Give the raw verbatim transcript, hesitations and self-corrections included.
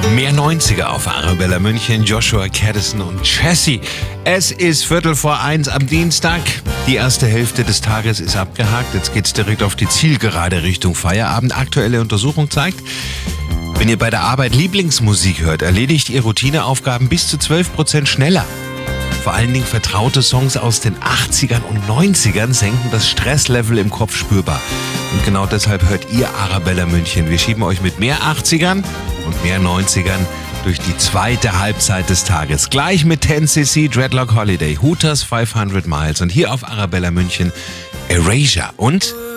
Mehr neunziger auf Arabella München, Joshua Caddison und Jessie. Es ist Viertel vor eins am Dienstag. Die erste Hälfte des Tages ist abgehakt. Jetzt geht's direkt auf die Zielgerade Richtung Feierabend. Aktuelle Untersuchung zeigt, wenn ihr bei der Arbeit Lieblingsmusik hört, erledigt ihr Routineaufgaben bis zu zwölf Prozent schneller. Vor allen Dingen vertraute Songs aus den achtzigern und neunzigern senken das Stresslevel im Kopf spürbar. Und genau deshalb hört ihr Arabella München. Wir schieben euch mit mehr achtzigern und mehr neunzigern durch die zweite Halbzeit des Tages. Gleich mit zehn C C, Dreadlock Holiday, Hooters fünfhundert Miles und hier auf Arabella München Erasure und